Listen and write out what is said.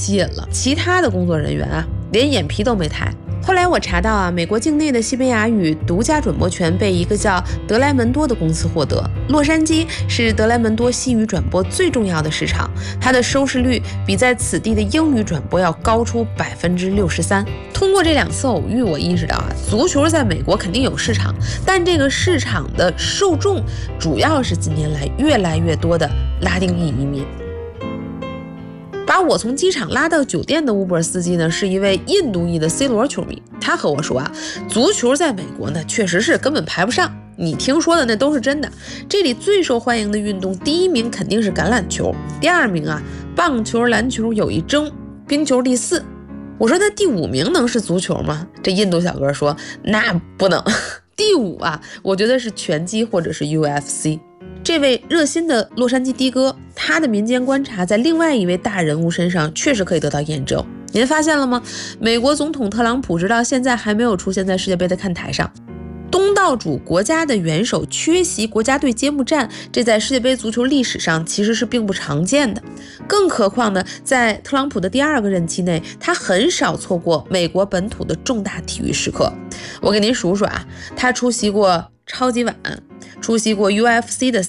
吸引了，其他的工作人员啊，连眼皮都没抬。后来我查到啊，美国境内的西班牙语独家转播权被一个叫德莱蒙多的公司获得。洛杉矶是德莱蒙多西语转播最重要的市场，它的收视率比在此地的英语转播要高出63%。通过这2次偶遇，我意识到啊，足球在美国肯定有市场，但这个市场的受众主要是近年来越来越多的拉丁裔移民。把我从机场拉到酒店的 Uber 司机呢，是一位印度裔的 C 罗球迷。他和我说啊，足球在美国呢确实是根本排不上，你听说的那都是真的。这里最受欢迎的运动，第1名肯定是橄榄球，第2名啊棒球、篮球有一争，冰球第4。我说那第5名能是足球吗？这印度小哥说那不能。第5啊，我觉得是拳击或者是 UFC。这位热心的洛杉矶的哥，他的民间观察在另外一位大人物身上确实可以得到验证。您发现了吗？美国总统特朗普直到现在还没有出现在世界杯的看台上。东道主国家的元首缺席国家队揭幕战，这在世界杯足球历史上其实是并不常见的。更何况呢，在特朗普的第2个任期内，他很少错过美国本土的重大体育时刻。我给您数数啊，他出席过超级碗，出席过 UFC 的